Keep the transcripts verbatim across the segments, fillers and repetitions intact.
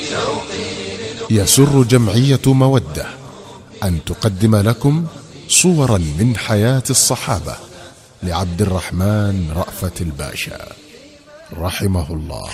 يسر جمعية مودة أن تقدم لكم صورا من حياة الصحابة لعبد الرحمن رأفت الباشا رحمه الله.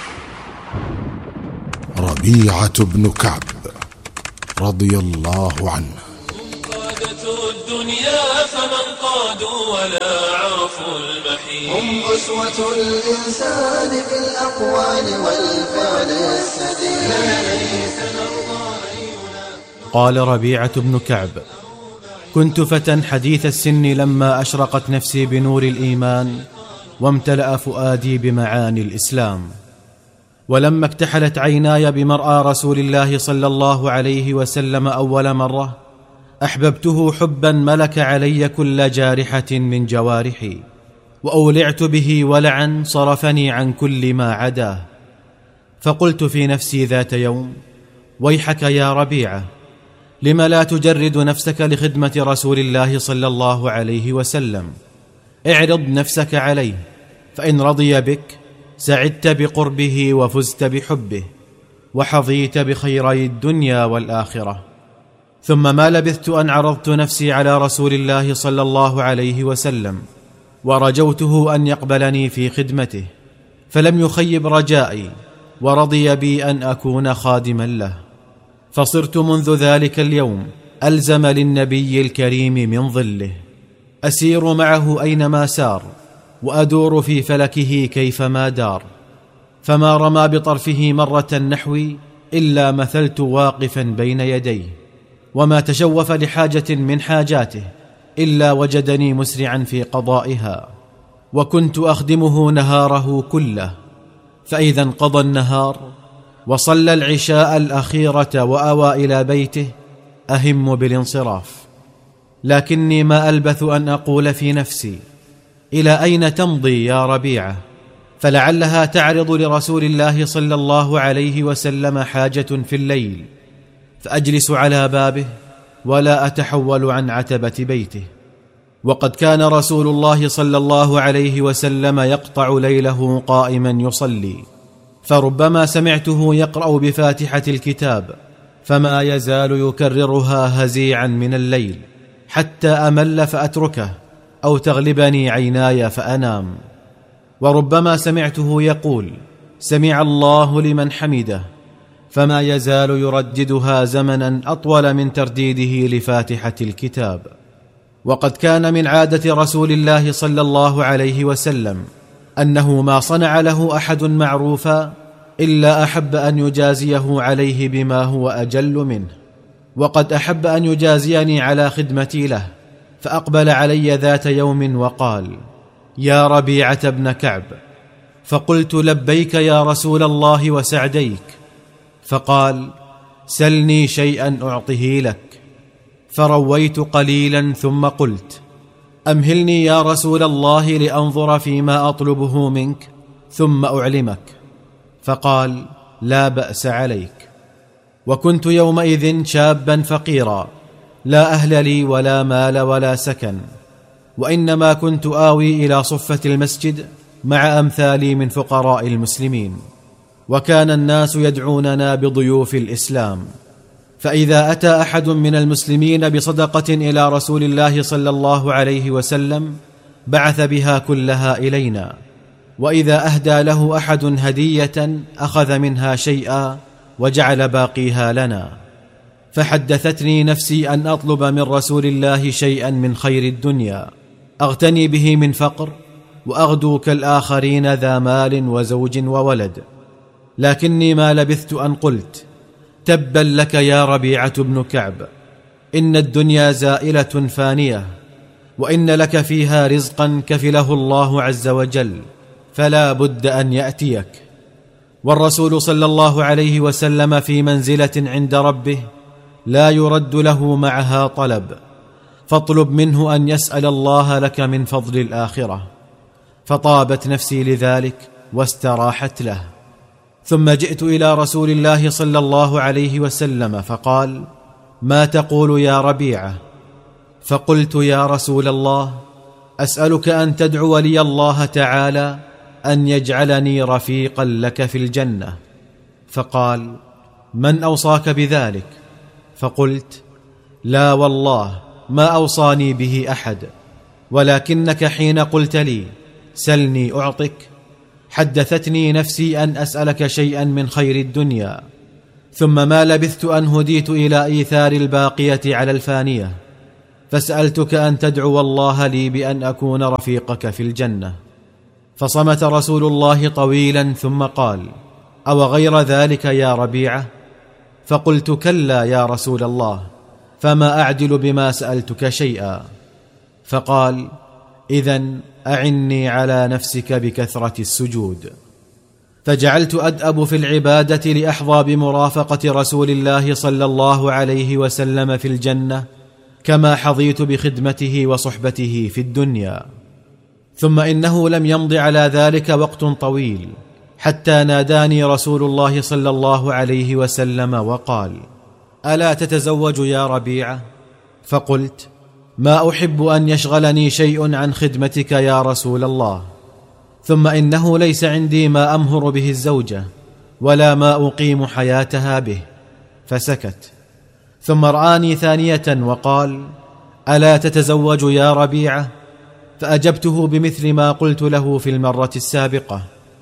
ربيعة بن كعب رضي الله عنه. قادة الدنيا فمن قادوا ولا عرفوا المحيط، هم أسوة الإنسان في الأقوال والفعل السديد. قال ربيعة بن كعب: كنت فتى حديث السن لما أشرقت نفسي بنور الإيمان وامتلأ فؤادي بمعاني الإسلام، ولما اكتحلت عيناي بمرأى رسول الله صلى الله عليه وسلم أول مرة أحببته حبا ملك علي كل جارحة من جوارحي، وأولعت به ولعا صرفني عن كل ما عداه. فقلت في نفسي ذات يوم: ويحك يا ربيعة، لم لا تجرد نفسك لخدمة رسول الله صلى الله عليه وسلم؟ اعرض نفسك عليه، فإن رضي بك سعدت بقربه وفزت بحبه وحظيت بخيري الدنيا والآخرة. ثم ما لبثت أن عرضت نفسي على رسول الله صلى الله عليه وسلم ورجوته أن يقبلني في خدمته، فلم يخيب رجائي ورضي بي أن أكون خادما له. فصرت منذ ذلك اليوم ألزم للنبي الكريم من ظله، أسير معه أينما سار وأدور في فلكه كيفما دار، فما رمى بطرفه مرة نحوي إلا مثلت واقفا بين يديه، وما تشوف لحاجة من حاجاته إلا وجدني مسرعا في قضائها. وكنت أخدمه نهاره كله، فإذا انقضى النهار وصلى العشاء الأخيرة وأوى إلى بيته أهم بالانصراف، لكني ما ألبث أن أقول في نفسي: إلى أين تمضي يا ربيعة؟ فلعلها تعرض لرسول الله صلى الله عليه وسلم حاجة في الليل، فأجلس على بابه ولا أتحول عن عتبة بيته. وقد كان رسول الله صلى الله عليه وسلم يقطع ليله قائما يصلي، فربما سمعته يقرأ بفاتحة الكتاب فما يزال يكررها هزيعا من الليل حتى أمل فأتركه أو تغلبني عيناي فأنام. وربما سمعته يقول: سمع الله لمن حمده، فما يزال يرددها زمنا أطول من ترديده لفاتحة الكتاب. وقد كان من عادة رسول الله صلى الله عليه وسلم أنه ما صنع له أحد معروفا إلا أحب أن يجازيه عليه بما هو أجل منه، وقد أحب أن يجازيني على خدمتي له، فأقبل علي ذات يوم وقال: يا ربيعة بن كعب. فقلت: لبيك يا رسول الله وسعديك. فقال: سلني شيئا أعطه لك. فرويت قليلا ثم قلت: أمهلني يا رسول الله لأنظر فيما أطلبه منك ثم أعلمك. فقال: لا بأس عليك. وكنت يومئذ شابا فقيرا، لا أهل لي ولا مال ولا سكن، وإنما كنت آوي إلى صفة المسجد مع أمثالي من فقراء المسلمين، وكان الناس يدعوننا بضيوف الإسلام. فإذا أتى أحد من المسلمين بصدقة إلى رسول الله صلى الله عليه وسلم بعث بها كلها إلينا، وإذا أهدى له أحد هدية أخذ منها شيئا وجعل باقيها لنا. فحدثتني نفسي أن أطلب من رسول الله شيئا من خير الدنيا أغتني به من فقر وأغدو كالآخرين ذا مال وزوج وولد، لكني ما لبثت أن قلت: تبا لك يا ربيعة بن كعب، إن الدنيا زائلة فانية، وإن لك فيها رزقا كفله الله عز وجل، فلا بد أن يأتيك. والرسول صلى الله عليه وسلم في منزلة عند ربه لا يرد له معها طلب، فاطلب منه أن يسأل الله لك من فضل الآخرة. فطابت نفسي لذلك واستراحت له. ثم جئت إلى رسول الله صلى الله عليه وسلم فقال: ما تقول يا ربيعة؟ فقلت: يا رسول الله، أسألك أن تدعو لي الله تعالى أن يجعلني رفيقا لك في الجنة. فقال: من أوصاك بذلك؟ فقلت: لا والله ما أوصاني به أحد، ولكنك حين قلت لي سلني أعطك حدثتني نفسي أن أسألك شيئا من خير الدنيا، ثم ما لبثت أن هديت إلى إيثار الباقية على الفانية، فسألتك أن تدعو الله لي بأن أكون رفيقك في الجنة. فصمت رسول الله طويلا ثم قال: أو غير ذلك يا ربيعة؟ فقلت: كلا يا رسول الله، فما أعدل بما سألتك شيئا. فقال: إذن أعني على نفسك بكثرة السجود. فجعلت أدأب في العبادة لأحظى بمرافقة رسول الله صلى الله عليه وسلم في الجنة كما حظيت بخدمته وصحبته في الدنيا. ثم إنه لم يمض على ذلك وقت طويل حتى ناداني رسول الله صلى الله عليه وسلم وقال: ألا تتزوج يا ربيعة؟ فقلت: ما أحب أن يشغلني شيء عن خدمتك يا رسول الله، ثم إنه ليس عندي ما أمهر به الزوجة ولا ما أقيم حياتها به. فسكت، ثم رآني ثانية وقال: ألا تتزوج يا ربيعة؟ فأجبته بمثل ما قلت له في المرة السابقة،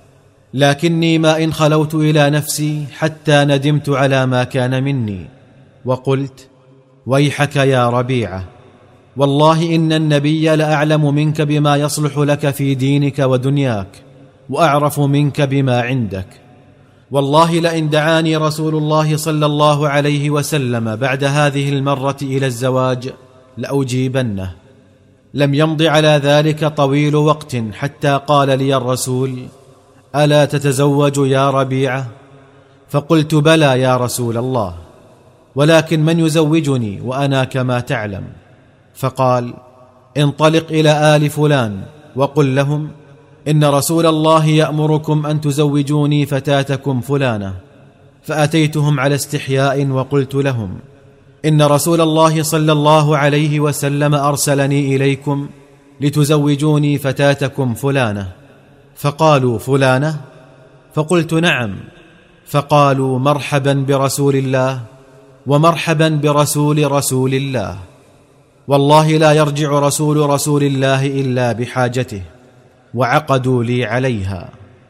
لكني ما إن خلوت إلى نفسي حتى ندمت على ما كان مني، وقلت: ويحك يا ربيعة، والله إن النبي لأعلم منك بما يصلح لك في دينك ودنياك، وأعرف منك بما عندك، والله لئن دعاني رسول الله صلى الله عليه وسلم بعد هذه المرة إلى الزواج لأجيبنه. لم يمض على ذلك طويل وقت حتى قال لي الرسول: ألا تتزوج يا ربيعة؟ فقلت: بلى يا رسول الله، ولكن من يزوجني وأنا كما تعلم؟ فقال: انطلق إلى آل فلان وقل لهم إن رسول الله يأمركم أن تزوجوني فتاتكم فلانة. فأتيتهم على استحياء وقلت لهم: إن رسول الله صلى الله عليه وسلم أرسلني إليكم لتزوجوني فتاتكم فلانة. فقالوا: فلانة؟ فقلت: نعم. فقالوا: مرحبا برسول الله ومرحبا برسول رسول الله، والله لا يرجع رسول رسول الله إلا بحاجته. وعقدوا لي عليها.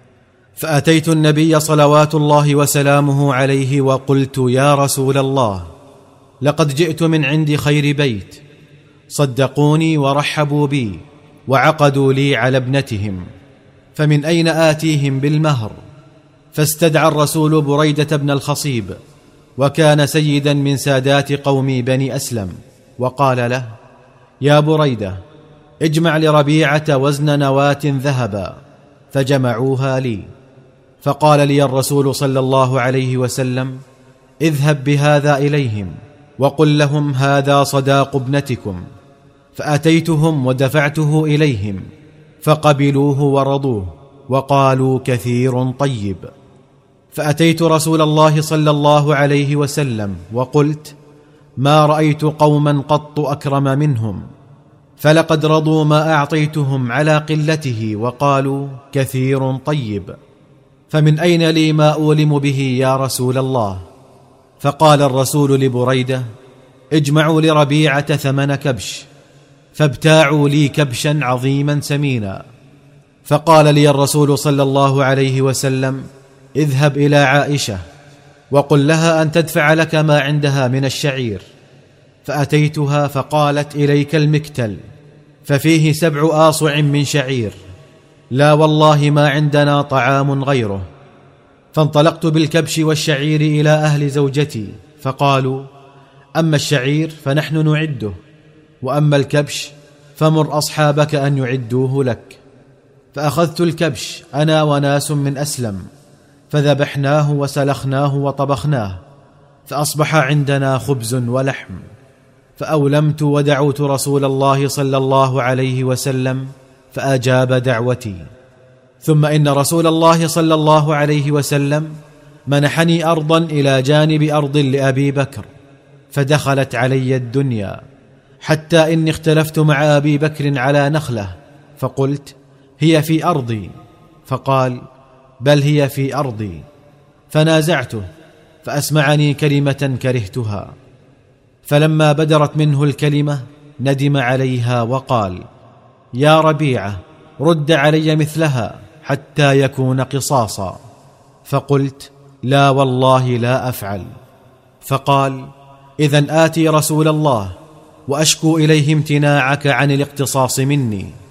فأتيت النبي صلوات الله وسلامه عليه وقلت: يا رسول الله، لقد جئت من عند خير بيت، صدقوني ورحبوا بي وعقدوا لي على ابنتهم، فمن أين آتيهم بالمهر؟ فاستدعى الرسول بريدة بن الخصيب، وكان سيدا من سادات قوم بني أسلم، وقال له: يا بريدة، اجمع لربيعة وزن نواة ذهبا. فجمعوها لي. فقال لي الرسول صلى الله عليه وسلم: اذهب بهذا إليهم وقل لهم هذا صداق ابنتكم. فأتيتهم ودفعته إليهم، فقبلوه ورضوه وقالوا: كثير طيب. فأتيت رسول الله صلى الله عليه وسلم وقلت: ما رأيت قوما قط أكرم منهم، فلقد رضوا ما أعطيتهم على قلته وقالوا: كثير طيب، فمن أين لي ما أولم به يا رسول الله؟ فقال الرسول لبريدة: اجمعوا لربيعة ثمن كبش. فابتاعوا لي كبشا عظيما سمينا. فقال لي الرسول صلى الله عليه وسلم: اذهب إلى عائشة وقل لها أن تدفع لك ما عندها من الشعير. فأتيتها فقالت: إليك المكتل، ففيه سبع آصع من شعير، لا والله ما عندنا طعام غيره. فانطلقت بالكبش والشعير إلى أهل زوجتي، فقالوا: أما الشعير فنحن نعده، وأما الكبش فمر أصحابك أن يعدوه لك. فأخذت الكبش أنا وناس من أسلم، فذبحناه وسلخناه وطبخناه، فأصبح عندنا خبز ولحم. فأولمت ودعوت رسول الله صلى الله عليه وسلم فأجاب دعوتي. ثم إن رسول الله صلى الله عليه وسلم منحني أرضا إلى جانب أرض لأبي بكر، فدخلت علي الدنيا، حتى إني اختلفت مع أبي بكر على نخلة، فقلت: هي في أرضي. فقال: بل هي في أرضي. فنازعته، فأسمعني كلمة كرهتها، فلما بدرت منه الكلمة ندم عليها وقال: يا ربيعة، رد علي مثلها حتى يكون قصاصا. فقلت: لا والله لا أفعل. فقال: إذن آتي رسول الله وأشكو إليه امتناعك عن الاقتصاص مني.